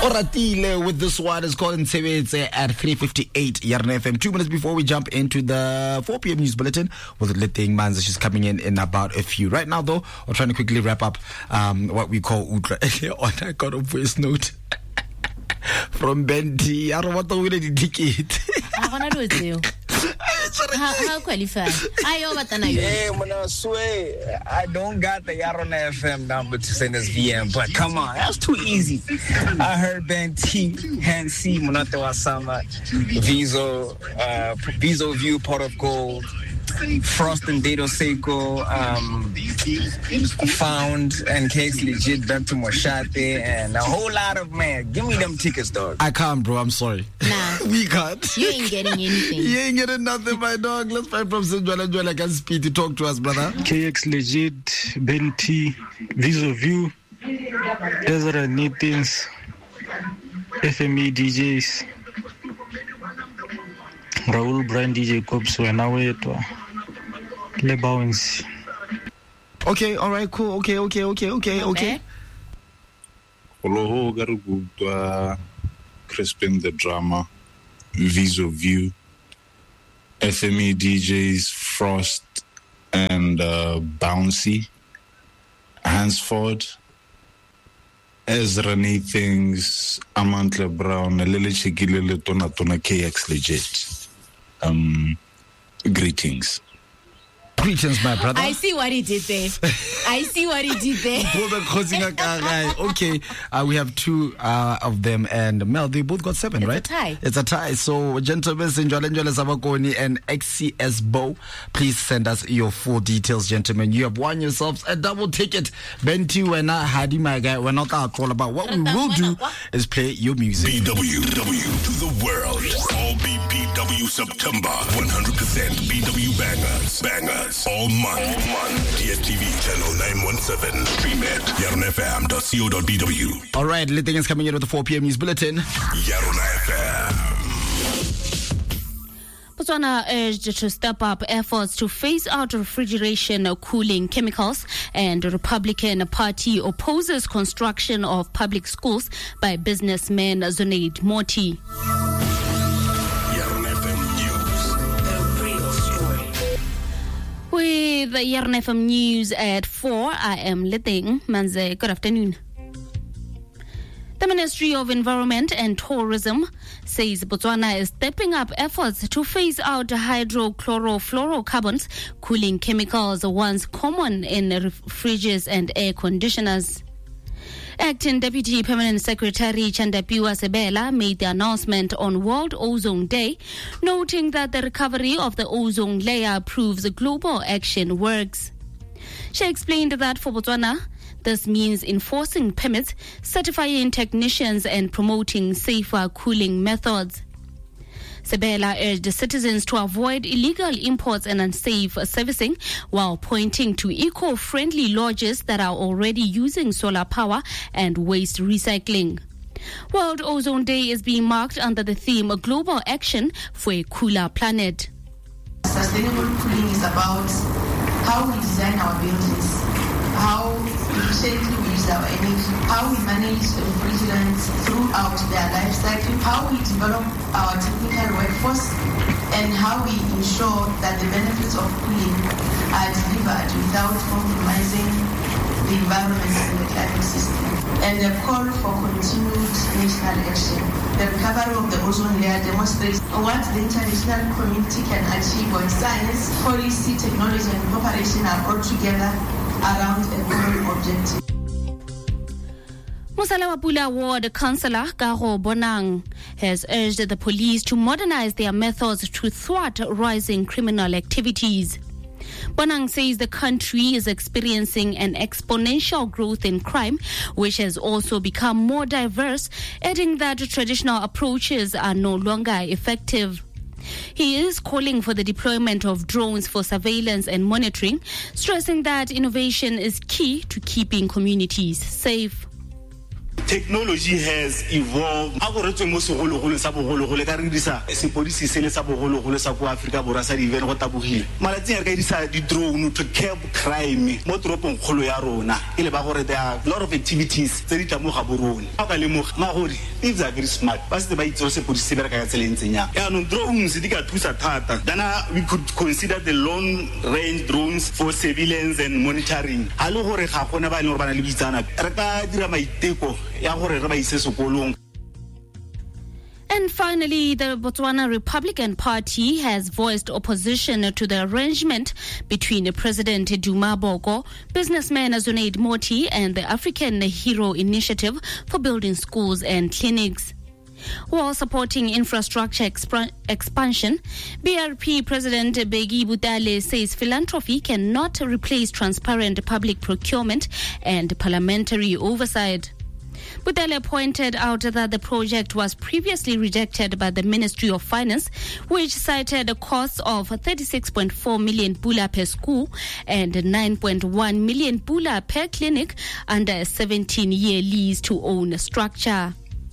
Oratile with this one is called Ntshebetse at 3:58 Yarna FM. 2 minutes before we jump into the 4 p.m. news bulletin with Leteng Manza. She's coming in about a few. Right now, though, we're trying to quickly wrap up what we call Ultra. I got a voice note from Benty. I don't want to win any ticket. I want to do it. How qualified? Yeah, when I swear, I don't got the Yarona FM number to send us VM, but come on, that's too easy. I heard Ben T, Hansi, Monate Wasama, Viso View, Pot of Gold, Frost and Dado Seiko, Found and Case Legit, back to Moshate, and a whole lot of, man, give me them tickets, dog. I can't, bro, I'm sorry. Nah. We can't. You ain't getting anything. You ain't getting nothing, my dog. Let's find from Sinjwala Njwala can speak to talk to us, brother. KX Legit, Ben T, Viso View, Ezra Nitins, FME DJs, Raul Brand DJ Cops, Wenawetwa, Lebowens. Okay, all right, cool. Okay. Oloho Garugutwa, Crispin the Drama, Viso View, FME DJs, Frost and Bouncy, Hansford, Ezra Things, Amantle Brown, Lele Chikilele Tona KX Legit. Greetings. Greetings, my brother. I see what he did there. Okay, we have two of them, and Mel, they both got 7, right? It's a tie. So, gentlemen, Sinjwala Njwala Sabakoni and XCS Bow, please send us your full details, gentlemen. You have won yourselves a double ticket. Benty, when I had my guy, we're not going to call about. What we will do is play your music. BWW to the world. All BBW September. 100% BW bangers. All month. DSTV channel 917. Stream it. yarnfm.co.bw. All right, Leteng is coming in with the 4 p.m. news bulletin. Yarona FM. Botswana urged to step up efforts to phase out refrigeration cooling chemicals, and the Republican Party opposes construction of public schools by businessman Zonaid Moti. With the Yarn FM News at 4, I am Leteng Manze. Good afternoon. The Ministry of Environment and Tourism says Botswana is stepping up efforts to phase out hydrochlorofluorocarbons, cooling chemicals once common in fridges and air conditioners. Acting Deputy Permanent Secretary Chandapiwa Sebela made the announcement on World Ozone Day, noting that the recovery of the ozone layer proves global action works. She explained that for Botswana, this means enforcing permits, certifying technicians, and promoting safer cooling methods. Sebela urged citizens to avoid illegal imports and unsafe servicing, while pointing to eco-friendly lodges that are already using solar power and waste recycling. World Ozone Day is being marked under the theme Global Action for a Cooler Planet. Sustainable cooling is about how we design our buildings, how efficiently we use our energy, how we manage refrigerants throughout their life cycle, how we develop our technical workforce, and how we ensure that the benefits of cooling are delivered without compromising the environment and the climate system. And a call for continued national action. The recovery of the ozone layer demonstrates what the international community can achieve when science, policy, technology, and cooperation are brought together around a common objective. Musala Wapula Ward Councillor Kago Bonang has urged the police to modernize their methods to thwart rising criminal activities. Bonang says the country is experiencing an exponential growth in crime, which has also become more diverse, adding that traditional approaches are no longer effective. He is calling for the deployment of drones for surveillance and monitoring, stressing that innovation is key to keeping communities safe. Technology has evolved. A go retswe mo segologolo sa bogologolo ka re dirisa sepodisi se le sa bogologolo sa go Africa borwa sa di-event go tabogile. Malatsing re ka dirisa di-drone to curb crime mo toropong kgolo ya rona. E le ba gore there are a lot of activities tse di tla mo ga borona. Ga ka lemoga ma gore thieves are very smart. Ba se ba itse se podisi se bereka ka tsela ntseng yang. Ya no drones di ka thusa thata. Dana we could consider the long range drones for surveillance and monitoring. Ha le gore ga gona ba le gore bana le bitsana. Re ka dira maiteko. And finally, the Botswana Republican Party has voiced opposition to the arrangement between President Duma Boko, businessman Zunaid Moti, and the African Hero Initiative for building schools and clinics. While supporting infrastructure expansion, BRP President Bheki Butale says philanthropy cannot replace transparent public procurement and parliamentary oversight. Butale pointed out that the project was previously rejected by the Ministry of Finance, which cited a cost of 36.4 million pula per school and 9.1 million pula per clinic under a 17-year lease to own structure.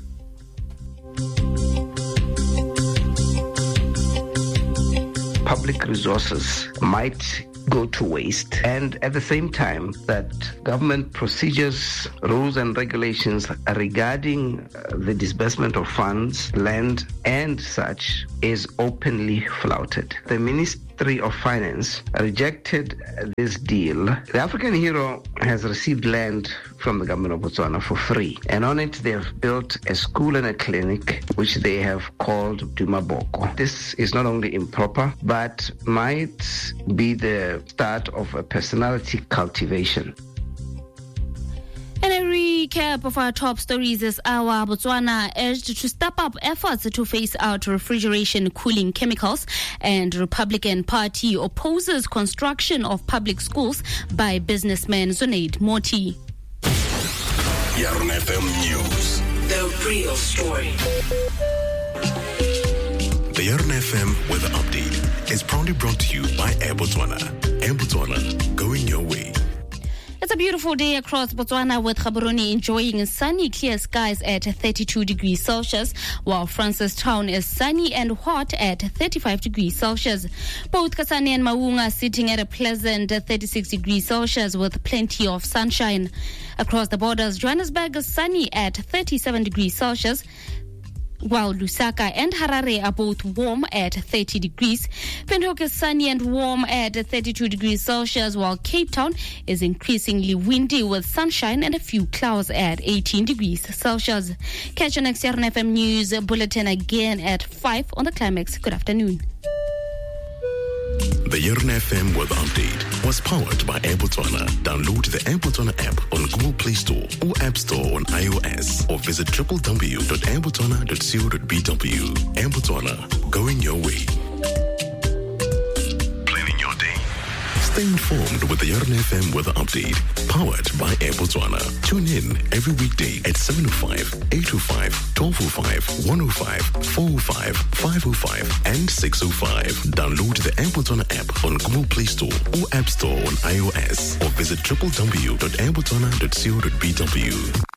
Public resources might go to waste, and at the same time that government procedures, rules and regulations regarding the disbursement of funds, land and such is openly flouted. The Ministry of Finance rejected this deal. The African Hero has received land from the government of Botswana for free, and on it they have built a school and a clinic which they have called Duma Boko. This is not only improper but might be the start of a personality cultivation. And a recap of our top stories this hour. Botswana urged to step up efforts to phase out refrigeration cooling chemicals, and Republican Party opposes construction of public schools by businessman Zunaid Moti. Yarn FM News. The real story. The Yarn FM Weather Update is proudly brought to you by Air Botswana. Air Botswana, going your way. It's a beautiful day across Botswana, with Gaborone enjoying sunny, clear skies at 32 degrees Celsius, while Francistown is sunny and hot at 35 degrees Celsius. Both Kasane and Maunga sitting at a pleasant 36 degrees Celsius with plenty of sunshine. Across the borders, Johannesburg is sunny at 37 degrees Celsius, while Lusaka and Harare are both warm at 30 degrees. Windhoek is sunny and warm at 32 degrees Celsius, while Cape Town is increasingly windy with sunshine and a few clouds at 18 degrees Celsius. Catch your next Yarn FM News Bulletin again at 5 on the Climax. Good afternoon. The Yarn FM Weather Update was powered by Air Botswana. Download the Air Botswana app on Google Play Store or App Store on iOS, or visit www.airbotswana.co.bw. Air Botswana, going your way. Planning your day. Stay informed with the Yarn FM Weather Update, powered by Air Botswana. Tune in every weekday at 7:05, 8:05, 12:05, 1:05, 4:05, 5:05, and 6:05. Download the Air Botswana app on Google Play Store or App Store on iOS, or visit www.airbotswana.co.bw.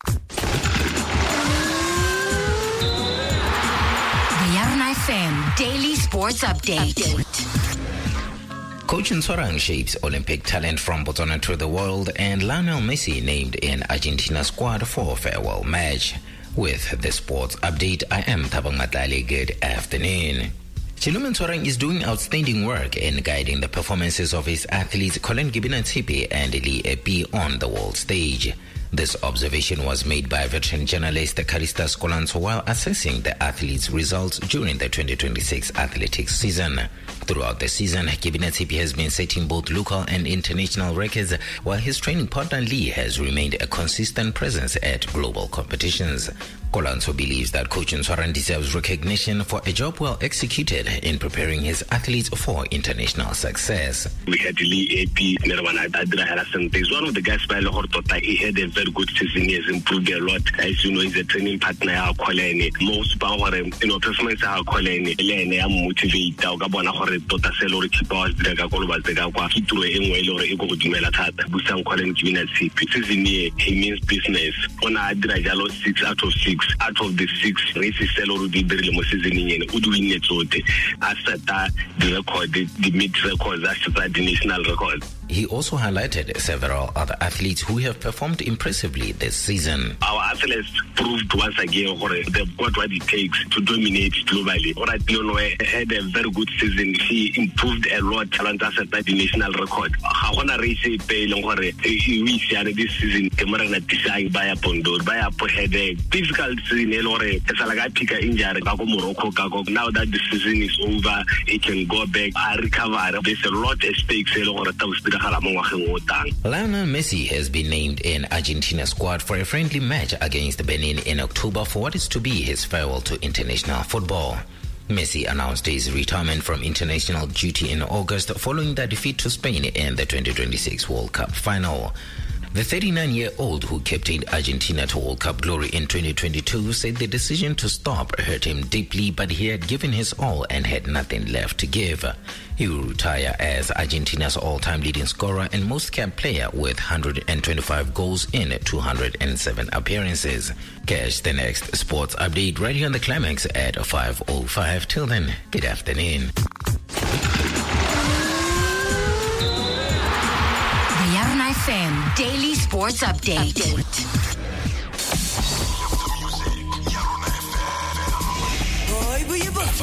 The Yarn FM Daily Sports Update. Coach Nsorang shapes Olympic talent from Botswana to the world, and Lionel Messi named in Argentina squad for a farewell match. With the sports update, I am Thabang Matlali. Good afternoon. Chilume Nsorang is doing outstanding work in guiding the performances of his athletes Colin Gibina-Tsipi and Lee Epi on the world stage. This observation was made by veteran journalist Karista Skolanso while assessing the athletes' results during the 2026 athletics season. Throughout the season, Gibina-Tsipi has been setting both local and international records, while his training partner Lee has remained a consistent presence at global competitions. Colanzo believes that Coach Ntshwarang deserves recognition for a job well executed in preparing his athletes for international success. We had Lee AP, Nerwana Adra Harrison. He's one of the guys by Lohortota. He had a very good season. He has improved a lot. As you know, he's a training partner. Most power, performance Kolene, Lene, I'm motivated. Gabona Hore, Tota Cello, Kipos, Dragakova, Zegakwa, Kitro, Enway, or Ego Dumelat, Busan Kolen Giminasi. Season he means business. On Adrajalo 6 out of 6. Out of the 6 races, Cello did the seasoning and Udwin Netsote. After that, the record, the mid records, after that, the national record. He also highlighted several other athletes who have performed impressively this season. Our athletes proved once again they've got what it takes to dominate globally. Alright, Leonwe had a very good season. He improved a lot. Talent set the national record. I want to race a pay long this season. Cameron design by a pondo, by a headache. Difficult season. It's like I pick a injury. Now that the season is over, it can go back. I recover. There's a lot at stake. Lionel Messi has been named in Argentina squad for a friendly match against Benin in October for what is to be his farewell to international football. Messi announced his retirement from international duty in August following the defeat to Spain in the 2026 World Cup final. The 39-year-old who captained Argentina to World Cup glory in 2022 said the decision to stop hurt him deeply, but he had given his all and had nothing left to give. He will retire as Argentina's all-time leading scorer and most capped player with 125 goals in 207 appearances. Catch the next sports update right here on the Climax at 5:05. Till then, good afternoon. The Yarn FM Daily Sports Update.